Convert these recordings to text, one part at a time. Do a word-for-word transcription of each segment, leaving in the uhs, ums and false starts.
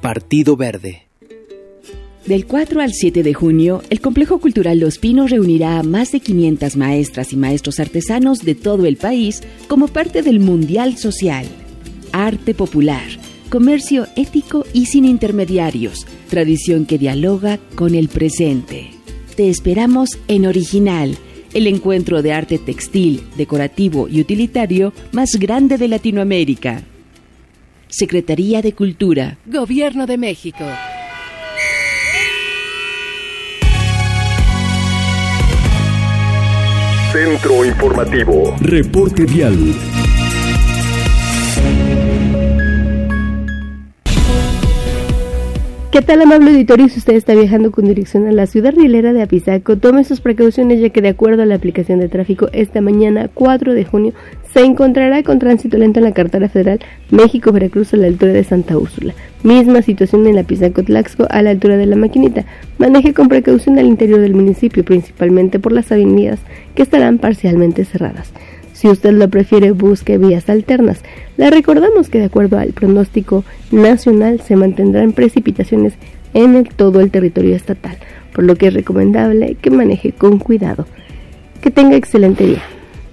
Partido Verde. Del cuatro al siete de junio, el Complejo Cultural Los Pinos reunirá a más de quinientas maestras y maestros artesanos de todo el país como parte del Mundial Social. Arte popular, comercio ético y sin intermediarios, tradición que dialoga con el presente. Te esperamos en Original, el encuentro de arte textil, decorativo y utilitario más grande de Latinoamérica. Secretaría de Cultura, Gobierno de México. Centro Informativo. Reporte vial. ¿Qué tal, amable auditorio? Si usted está viajando con dirección a la ciudad rielera de Apizaco, tome sus precauciones, ya que de acuerdo a la aplicación de tráfico, esta mañana cuatro de junio se encontrará con tránsito lento en la carretera federal México-Veracruz a la altura de Santa Úrsula. Misma situación en la Apizaco-Tlaxco a la altura de La Maquinita. Maneje con precaución al interior del municipio, principalmente por las avenidas que estarán parcialmente cerradas. Si usted lo prefiere, busque vías alternas. Le recordamos que de acuerdo al pronóstico nacional se mantendrán precipitaciones en el, todo el territorio estatal, por lo que es recomendable que maneje con cuidado. Que tenga excelente día.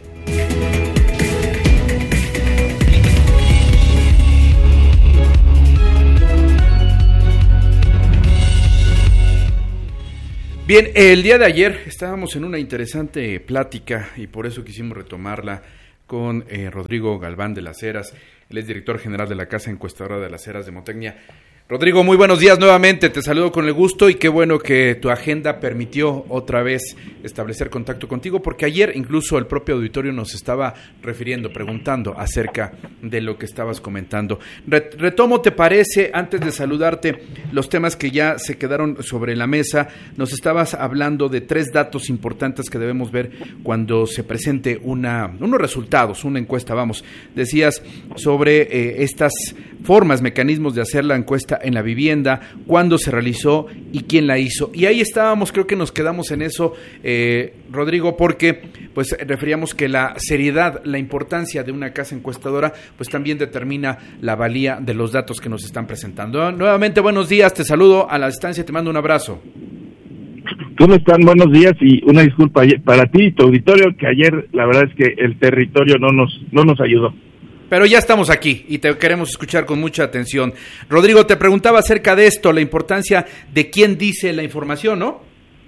Bien, el día de ayer estábamos en una interesante plática y por eso quisimos retomarla con eh, Rodrigo Galván de las Heras. Él es director general de la Casa Encuestadora de las Heras de Motecnia. Rodrigo, muy buenos días nuevamente, te saludo con el gusto y qué bueno que tu agenda permitió otra vez establecer contacto contigo, porque ayer incluso el propio auditorio nos estaba refiriendo, preguntando acerca de lo que estabas comentando. Retomo, ¿te parece, antes de saludarte, los temas que ya se quedaron sobre la mesa? Nos estabas hablando de tres datos importantes que debemos ver cuando se presente una, unos resultados, una encuesta, vamos. Decías sobre eh, estas formas, mecanismos de hacer la encuesta en la vivienda, cuándo se realizó y quién la hizo. Y ahí estábamos, creo que nos quedamos en eso, eh, Rodrigo, porque pues referíamos que la seriedad, la importancia de una casa encuestadora, pues también determina la valía de los datos que nos están presentando. Nuevamente, buenos días, te saludo a la distancia, te mando un abrazo. ¿Cómo están? Buenos días y una disculpa para ti y tu auditorio, que ayer la verdad es que el territorio no nos, no nos ayudó. Pero ya estamos aquí y te queremos escuchar con mucha atención. Rodrigo, te preguntaba acerca de esto, la importancia de quién dice la información, ¿no?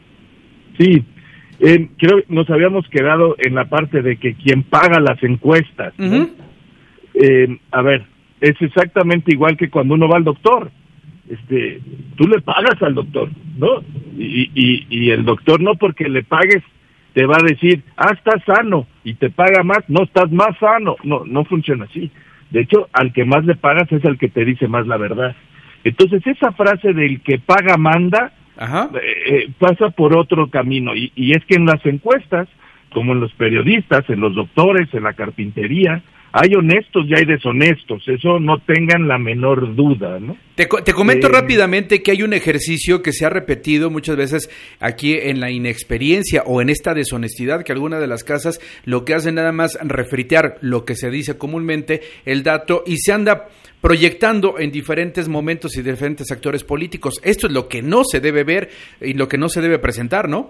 Sí, eh, creo que nos habíamos quedado en la parte de que quien paga las encuestas, ¿no? Uh-huh. Eh, a ver, es exactamente igual que cuando uno va al doctor. Este, tú le pagas al doctor, ¿no? Y, y, y el doctor no porque le pagues te va a decir, ah, estás sano, y te paga más, no, estás más sano. No, no funciona así. De hecho, al que más le pagas es al que te dice más la verdad. Entonces, esa frase del que paga manda, Ajá. Eh, pasa por otro camino, y, y es que en las encuestas, como en los periodistas, en los doctores, en la carpintería, hay honestos y hay deshonestos, eso no tengan la menor duda, ¿no? Te, te comento eh, rápidamente que hay un ejercicio que se ha repetido muchas veces aquí en la inexperiencia o en esta deshonestidad, que algunas de las casas lo que hacen nada más refritear lo que se dice comúnmente, el dato, y se anda proyectando en diferentes momentos y diferentes actores políticos. Esto es lo que no se debe ver y lo que no se debe presentar, ¿no?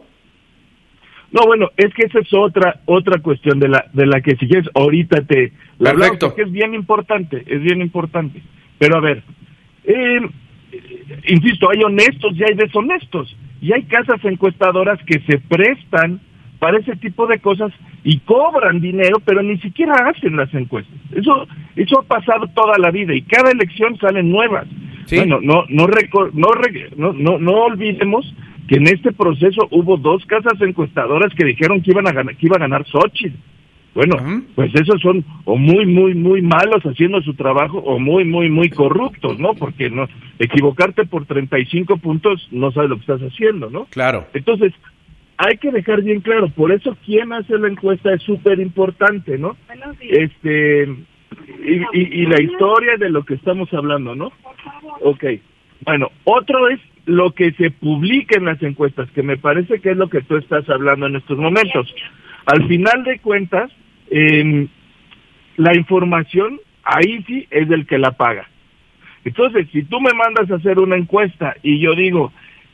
No, bueno, es que esa es otra otra cuestión de la de la que si quieres ahorita te la hablamos, porque es bien importante, es bien importante. Pero a ver, eh, insisto, hay honestos y hay deshonestos, y hay casas encuestadoras que se prestan para ese tipo de cosas y cobran dinero, pero ni siquiera hacen las encuestas. Eso eso ha pasado toda la vida y cada elección salen nuevas. ¿Sí? Bueno, no no no no no, no olvidemos que en este proceso hubo dos casas encuestadoras que dijeron que iban a ganar, que iba a ganar Xóchitl. Bueno, uh-huh. pues esos son o muy, muy, muy malos haciendo su trabajo o muy, muy, muy corruptos, ¿no? Porque no equivocarte por treinta y cinco puntos no sabes lo que estás haciendo, ¿no? Claro. Entonces, hay que dejar bien claro, por eso quien hace la encuesta es súper importante, ¿no? Este, y, y, y la historia de lo que estamos hablando, ¿no? Ok. Bueno, otro es lo que se publica en las encuestas, que me parece que es lo que tú estás hablando en estos momentos. Al final de cuentas, eh, la información ahí sí es del que la paga. Entonces, si tú me mandas a hacer una encuesta y yo digo,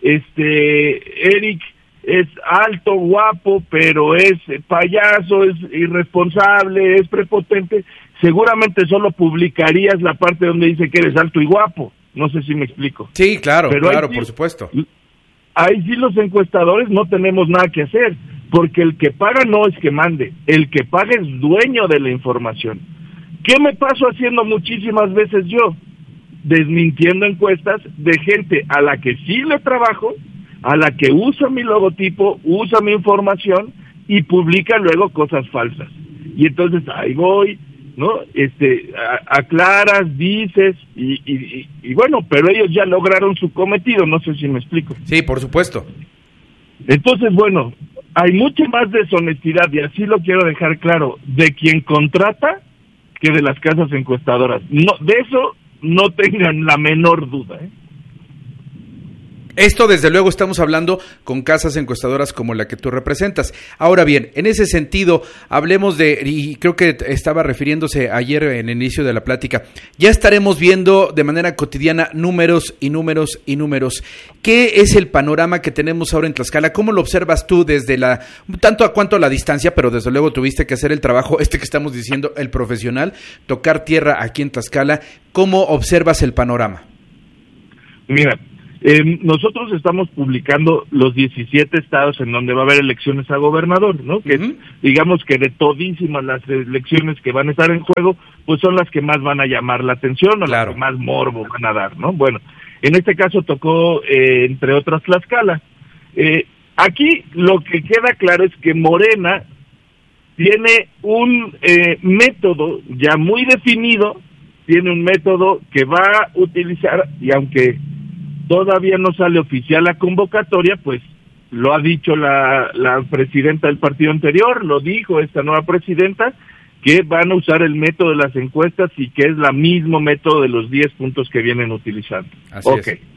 este, Eric es alto, guapo, pero es payaso, es irresponsable, es prepotente, seguramente solo publicarías la parte donde dice que eres alto y guapo. No sé si me explico. Sí, claro, pero claro, sí, por supuesto. Ahí sí los encuestadores no tenemos nada que hacer, porque el que paga no es que mande, el que paga es dueño de la información. ¿Qué me paso haciendo muchísimas veces yo? Desmintiendo encuestas de gente a la que sí le trabajo, a la que usa mi logotipo, usa mi información y publica luego cosas falsas. Y entonces ahí voy, ¿no? Este, a, aclaras, dices, y, y, y, y bueno, pero ellos ya lograron su cometido, no sé si me explico. Sí, por supuesto. Entonces, bueno, hay mucha más deshonestidad, y así lo quiero dejar claro, de quien contrata que de las casas encuestadoras. No, de eso no tengan la menor duda, ¿eh? Esto, desde luego, estamos hablando con casas encuestadoras como la que tú representas. Ahora bien, en ese sentido, hablemos de, y creo que estaba refiriéndose ayer en el inicio de la plática, ya estaremos viendo de manera cotidiana números y números y números. ¿Qué es el panorama que tenemos ahora en Tlaxcala? ¿Cómo lo observas tú desde la, tanto a cuanto a la distancia, pero desde luego tuviste que hacer el trabajo, este que estamos diciendo, el profesional, tocar tierra aquí en Tlaxcala? ¿Cómo observas el panorama? Mira, Eh, nosotros estamos publicando los diecisiete estados en donde va a haber elecciones a gobernador, ¿no? Que uh-huh. digamos que de todísimas las elecciones que van a estar en juego, pues son las que más van a llamar la atención o claro. las que más morbo van a dar, ¿no? Bueno, en este caso tocó, eh, entre otras, Tlaxcala. Eh, aquí lo que queda claro es que Morena tiene un eh, método ya muy definido, tiene un método que va a utilizar, y aunque todavía no sale oficial la convocatoria, pues lo ha dicho la, la presidenta del partido anterior, lo dijo esta nueva presidenta, que van a usar el método de las encuestas y que es el mismo método de los diez puntos que vienen utilizando. Así okay. es.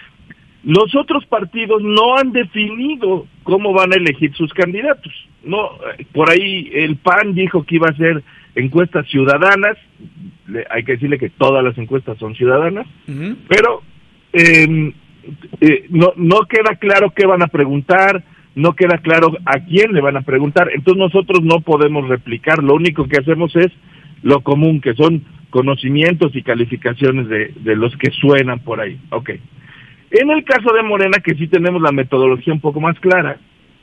Los otros partidos no han definido cómo van a elegir sus candidatos. No, por ahí el P A N dijo que iba a hacer encuestas ciudadanas, Le, hay que decirle que todas las encuestas son ciudadanas, uh-huh. pero Eh, eh, no, no queda claro qué van a preguntar, no queda claro a quién le van a preguntar, entonces nosotros no podemos replicar, lo único que hacemos es lo común, que son conocimientos y calificaciones de, de los que suenan por ahí. Okay. En el caso de Morena, que sí tenemos la metodología un poco más clara,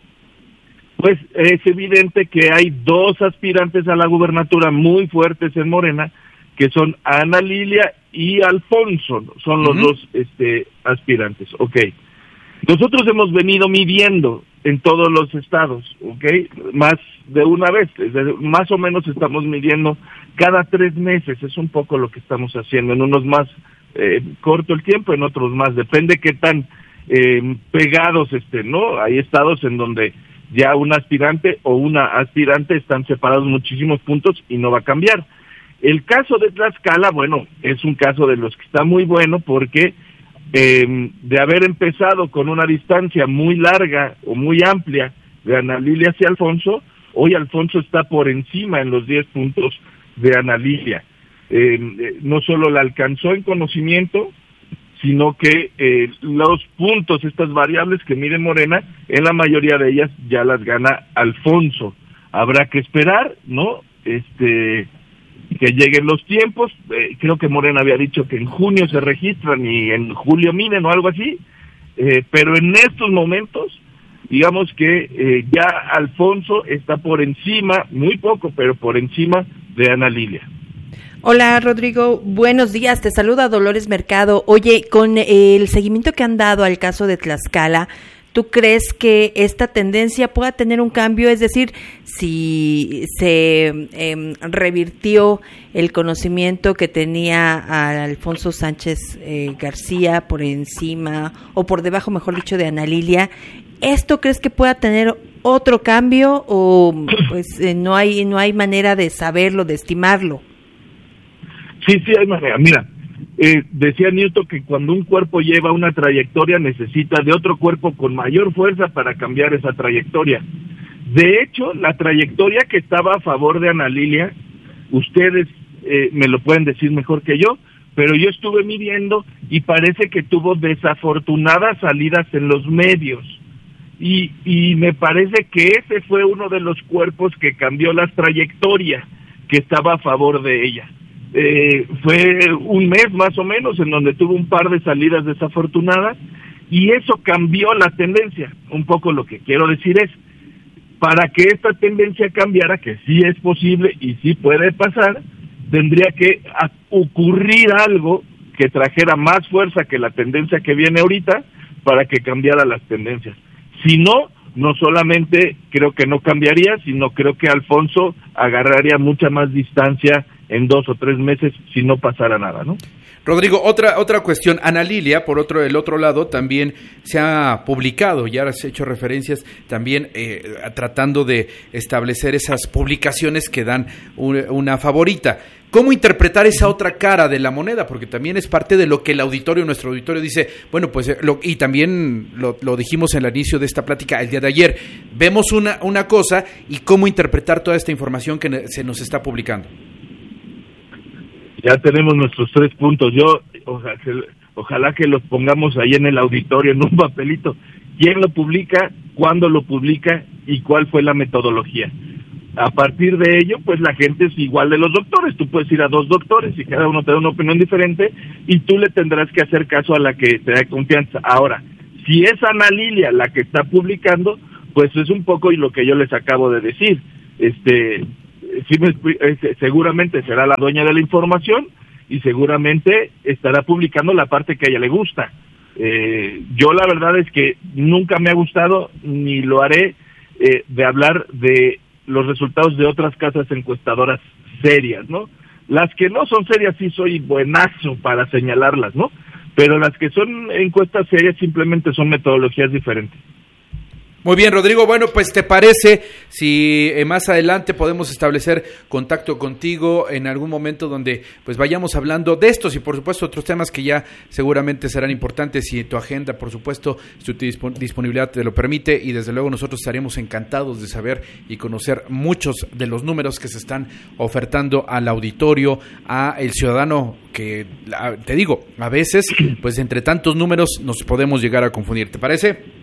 pues es evidente que hay dos aspirantes a la gubernatura muy fuertes en Morena, que son Ana Lilia y Alfonso, son los uh-huh. dos este, aspirantes, ok. Nosotros hemos venido midiendo en todos los estados, ok, más de una vez, más o menos estamos midiendo cada tres meses, es un poco lo que estamos haciendo, en unos más eh, corto el tiempo, en otros más, depende qué tan eh, pegados estén, ¿no? Hay estados en donde ya un aspirante o una aspirante están separados muchísimos puntos y no va a cambiar. El caso de Tlaxcala, bueno, es un caso de los que está muy bueno porque eh, de haber empezado con una distancia muy larga o muy amplia de Ana Lilia hacia Alfonso, hoy Alfonso está por encima en los diez puntos de Ana Lilia. Eh, eh, no solo la alcanzó en conocimiento, sino que eh, los puntos, estas variables que mide Morena, en la mayoría de ellas ya las gana Alfonso. Habrá que esperar, ¿no? Este... que lleguen los tiempos, eh, creo que Morena había dicho que en junio se registran y en julio miden o algo así, eh, pero en estos momentos, digamos que eh, ya Alfonso está por encima, muy poco, pero por encima de Ana Lilia. Hola Rodrigo, buenos días, te saluda Dolores Mercado. Oye, con el seguimiento que han dado al caso de Tlaxcala, ¿tú crees que esta tendencia pueda tener un cambio? Es decir, si se eh, revirtió el conocimiento que tenía a Alfonso Sánchez eh, García por encima o por debajo, mejor dicho, de Ana Lilia, ¿esto crees que pueda tener otro cambio o pues eh, no hay no hay manera de saberlo, de estimarlo? Sí, sí hay manera. Mira, Eh, decía Newton que cuando un cuerpo lleva una trayectoria necesita de otro cuerpo con mayor fuerza para cambiar esa trayectoria. De hecho, la trayectoria que estaba a favor de Ana Lilia, ustedes eh, me lo pueden decir mejor que yo, pero yo estuve midiendo y parece que tuvo desafortunadas salidas en los medios. Y, y me parece que ese fue uno de los cuerpos que cambió la trayectoria, que estaba a favor de ella. Eh, fue un mes más o menos en donde tuvo un par de salidas desafortunadas, y eso cambió la tendencia. Un poco lo que quiero decir es, para que esta tendencia cambiara, que sí es posible y sí puede pasar, tendría que ocurrir algo que trajera más fuerza que la tendencia que viene ahorita para que cambiara las tendencias. Si no, no solamente creo que no cambiaría, sino creo que Alfonso agarraría mucha más distancia en dos o tres meses si no pasara nada, ¿no? Rodrigo, otra otra cuestión. Ana Lilia, por otro el otro lado, también se ha publicado, ya has hecho referencias, también eh, tratando de establecer esas publicaciones que dan un, una favorita. ¿Cómo interpretar esa otra cara de la moneda? Porque también es parte de lo que el auditorio, nuestro auditorio dice, bueno, pues, lo, y también lo, lo dijimos en el inicio de esta plática el día de ayer, vemos una, una cosa y cómo interpretar toda esta información que se nos está publicando. Ya tenemos nuestros tres puntos. Yo, ojalá, ojalá que los pongamos ahí en el auditorio, en un papelito. ¿Quién lo publica? ¿Cuándo lo publica? ¿Y cuál fue la metodología? A partir de ello, pues la gente es igual de los doctores. Tú puedes ir a dos doctores y cada uno te da una opinión diferente y tú le tendrás que hacer caso a la que te da confianza. Ahora, si es Ana Lilia la que está publicando, pues es un poco y lo que yo les acabo de decir. Este... Sí, seguramente será la dueña de la información y seguramente estará publicando la parte que a ella le gusta. Eh, yo la verdad es que nunca me ha gustado, ni lo haré, eh, de hablar de los resultados de otras casas encuestadoras serias, ¿no? Las que no son serias sí soy buenazo para señalarlas, ¿no? Pero las que son encuestas serias simplemente son metodologías diferentes. Muy bien, Rodrigo. Bueno, pues ¿te parece si eh, más adelante podemos establecer contacto contigo en algún momento donde pues vayamos hablando de estos y por supuesto otros temas que ya seguramente serán importantes si tu agenda, por supuesto, si tu dispon- disponibilidad te lo permite, y desde luego nosotros estaremos encantados de saber y conocer muchos de los números que se están ofertando al auditorio, a el ciudadano que, te digo, a veces pues entre tantos números nos podemos llegar a confundir. ¿Te parece?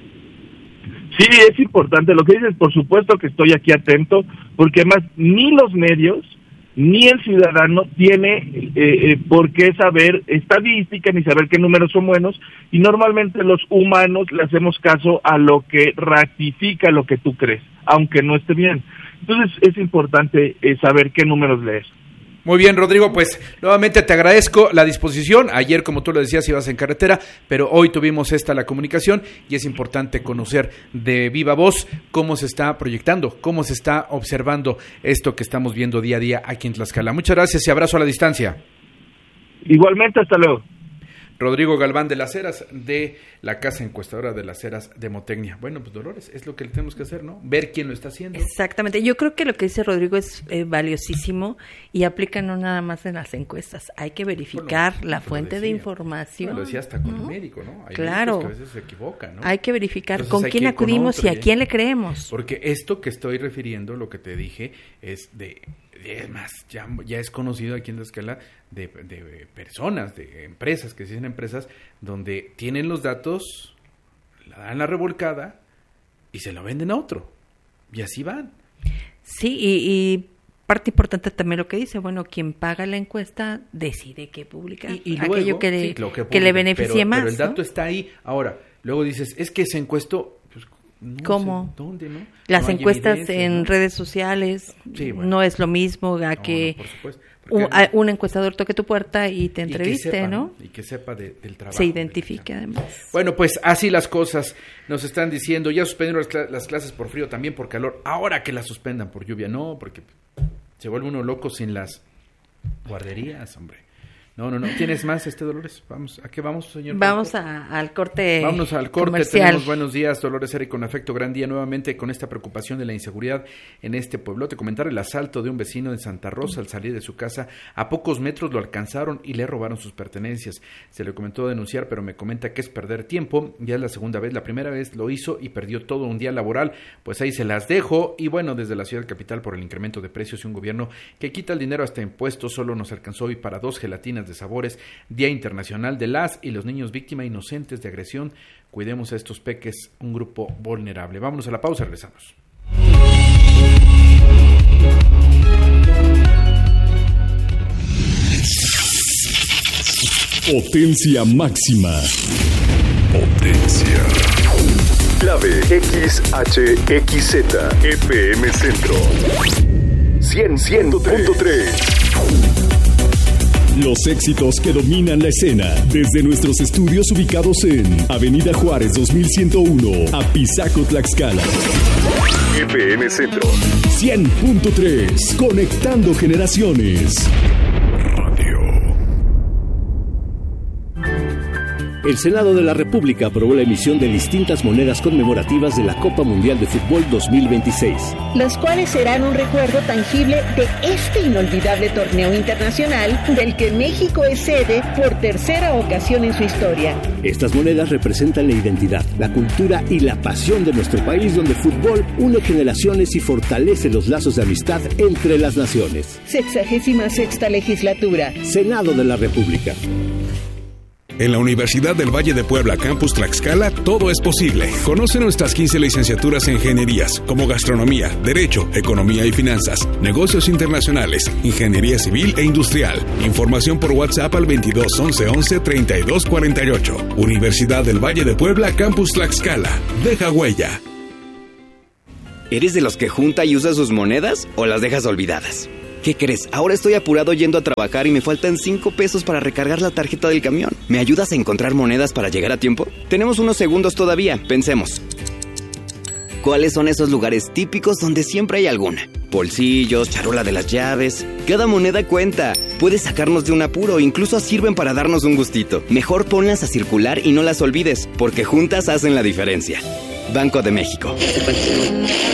Sí, es importante lo que dices, por supuesto que estoy aquí atento, porque además ni los medios, ni el ciudadano tiene eh, eh, por qué saber estadística, ni saber qué números son buenos, y normalmente los humanos le hacemos caso a lo que ratifica lo que tú crees, aunque no esté bien. Entonces es importante eh, saber qué números lees. Muy bien, Rodrigo, pues nuevamente te agradezco la disposición. Ayer, como tú lo decías, ibas en carretera, pero hoy tuvimos esta la comunicación y es importante conocer de viva voz cómo se está proyectando, cómo se está observando esto que estamos viendo día a día aquí en Tlaxcala. Muchas gracias y abrazo a la distancia. Igualmente, hasta luego. Rodrigo Galván de las Heras, de la Casa Encuestadora de las Heras de Motecnia. Bueno, pues Dolores, es lo que tenemos que hacer, ¿no? Ver quién lo está haciendo. Exactamente. Yo creo que lo que dice Rodrigo es eh, valiosísimo y aplica no nada más en las encuestas. Hay que verificar bueno, la fuente decía, de información. Lo decía hasta con ¿no? el médico, ¿no? Hay claro. médicos que a veces se equivocan, ¿no? Hay que verificar Entonces, con quién acudimos con otro, y a quién le creemos. Porque esto que estoy refiriendo, lo que te dije, es de... Es más, ya, ya es conocido aquí en Tlaxcala de, de personas, de empresas, que dicen empresas, donde tienen los datos, la dan la revolcada y se lo venden a otro. Y así van. Sí, y, y parte importante también lo que dice, bueno, quien paga la encuesta decide qué publicar, y, y luego, aquello que le, sí, que, publica, que le beneficie pero, más. Pero el dato ¿no? está ahí. Ahora, luego dices, es que se encuestó... Pues, no ¿cómo? Sé dónde, ¿no? Las no encuestas en ¿no? redes sociales sí, bueno. no es lo mismo a no, que no, un, a, un encuestador toque tu puerta y te entreviste, y sepa, ¿no? Y que sepa de, del trabajo. Se identifique además. Bueno, pues así las cosas nos están diciendo. Ya suspendieron las, cl- las clases por frío, también por calor. Ahora que las suspendan por lluvia, no, porque se vuelve uno loco sin las guarderías, hombre. No, no, no. ¿Tienes más, este Dolores? Vamos, ¿a qué vamos, señor? Vamos a, al corte. Vámonos al corte. Comercial. Tenemos buenos días, Dolores Eric, con afecto. Gran día nuevamente con esta preocupación de la inseguridad en este pueblo. Te comentar el asalto de un vecino de Santa Rosa al salir de su casa. A pocos metros lo alcanzaron y le robaron sus pertenencias. Se le comentó denunciar, pero me comenta que es perder tiempo. Ya es la segunda vez. La primera vez lo hizo y perdió todo un día laboral. Pues ahí se las dejo. Y bueno, desde la ciudad capital por el incremento de precios y un gobierno que quita el dinero hasta impuestos, solo nos alcanzó hoy para dos gelatinas de de sabores, Día Internacional de las y los niños víctimas inocentes de agresión. Cuidemos a estos peques, un grupo vulnerable. Vámonos a la pausa, regresamos. Potencia máxima. Potencia. Clave X H X Z F M Centro cien punto tres. Los éxitos que dominan la escena desde nuestros estudios ubicados en Avenida Juárez dos mil ciento uno, Apizaco, Tlaxcala. F M Centro cien punto tres, conectando generaciones. El Senado de la República aprobó la emisión de distintas monedas conmemorativas de la Copa Mundial de Fútbol dos mil veintiséis. Las cuales serán un recuerdo tangible de este inolvidable torneo internacional del que México es sede por tercera ocasión en su historia. Estas monedas representan la identidad, la cultura y la pasión de nuestro país, donde el fútbol une generaciones y fortalece los lazos de amistad entre las naciones. Sexagésima sexta legislatura. Senado de la República. En la Universidad del Valle de Puebla, Campus Tlaxcala, todo es posible. Conoce nuestras quince licenciaturas en ingenierías, como gastronomía, derecho, economía y finanzas, negocios internacionales, ingeniería civil e industrial. Información por WhatsApp al veintidós once once treinta y dos cuarenta y ocho. Universidad del Valle de Puebla, Campus Tlaxcala. Deja huella. ¿Eres de los que junta y usa sus monedas o las dejas olvidadas? ¿Qué crees? Ahora estoy apurado yendo a trabajar y me faltan cinco pesos para recargar la tarjeta del camión. ¿Me ayudas a encontrar monedas para llegar a tiempo? Tenemos unos segundos todavía, pensemos. ¿Cuáles son esos lugares típicos donde siempre hay alguna? Bolsillos, charola de las llaves. Cada moneda cuenta. Puedes sacarnos de un apuro, incluso sirven para darnos un gustito. Mejor ponlas a circular y no las olvides, porque juntas hacen la diferencia. Banco de México.